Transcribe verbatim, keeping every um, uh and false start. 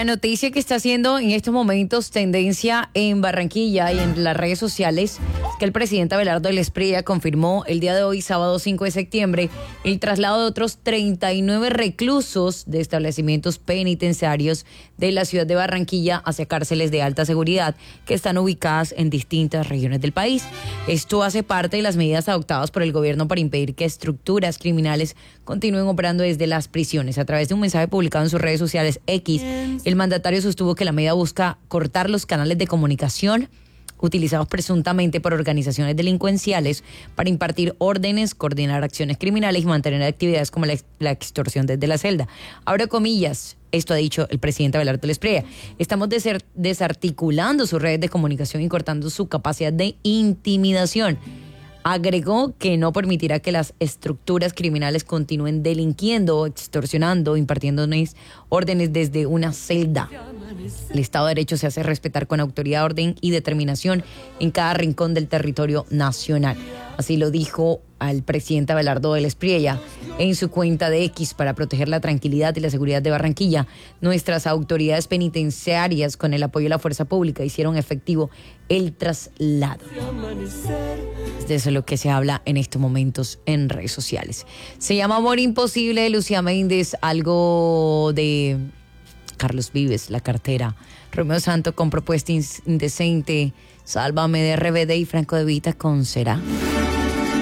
La noticia que está haciendo en estos momentos tendencia en Barranquilla y en las redes sociales es que el presidente Abelardo del Espriella confirmó el día de hoy, sábado cinco de septiembre, el traslado de otros treinta y nueve reclusos de establecimientos penitenciarios de la ciudad de Barranquilla hacia cárceles de alta seguridad que están ubicadas en distintas regiones del país. Esto hace parte de las medidas adoptadas por el gobierno para impedir que estructuras criminales continúen operando desde las prisiones. A través de un mensaje publicado en sus redes sociales X, el mandatario sostuvo que la medida busca cortar los canales de comunicación utilizados presuntamente por organizaciones delincuenciales para impartir órdenes, coordinar acciones criminales y mantener actividades como la, la extorsión desde la celda. Abro comillas, esto ha dicho el presidente Abelardo del Espriella. Estamos deser, desarticulando sus redes de comunicación y cortando su capacidad de intimidación. Agregó que no permitirá que las estructuras criminales continúen delinquiendo, extorsionando, impartiendo órdenes desde una celda. El Estado de Derecho se hace respetar con autoridad, orden y determinación en cada rincón del territorio nacional. Así lo dijo al presidente Abelardo del Espriella en su cuenta de X. Para proteger la tranquilidad y la seguridad de Barranquilla, nuestras autoridades penitenciarias, con el apoyo de la fuerza pública, hicieron efectivo el traslado. De eso es lo que se habla en estos momentos en redes sociales. Se llama Amor Imposible de Lucía Méndez, algo de Carlos Vives, La Cartera. Romeo Santos con Propuesta Indecente, Sálvame de R B D y Franco De Vita con Será.